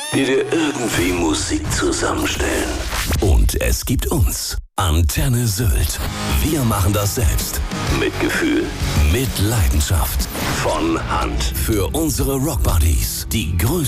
die dir irgendwie Musik zusammenstellen. Und es gibt uns. Antenne Sylt. Wir machen das selbst. Mit Gefühl. Mit Leidenschaft. Von Hand. Für unsere Rockbuddies. Die größten